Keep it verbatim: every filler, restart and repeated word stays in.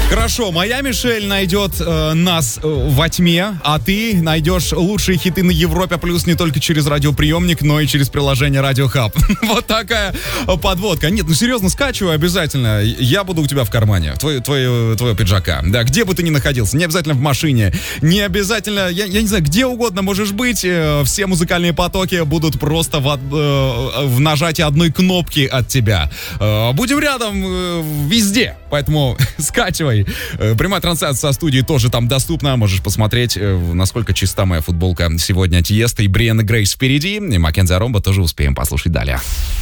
Хорошо, моя Мишель найдет э, нас э, во тьме, а ты найдешь лучшие хиты на Европе Плюс не только через радиоприемник, но и через приложение Радио Хаб. Вот такая подводка. Нет, ну серьезно, скачивай обязательно. Я буду у тебя в кармане, твой, твой, твоего пиджака. Да, где бы ты ни находился, не обязательно в машине, не обязательно, я, я не знаю, где угодно можешь быть. Э, все музыкальные потоки будут просто в, э, в нажатии одной кнопки от тебя. Э, будем рядом э, везде, поэтому скачивай. Прямая трансляция со студии тоже там доступна. Можешь посмотреть, насколько чиста моя футболка сегодня. Тиеста и Бриэнна Грейс впереди. И Маккензи Аромба тоже успеем послушать далее.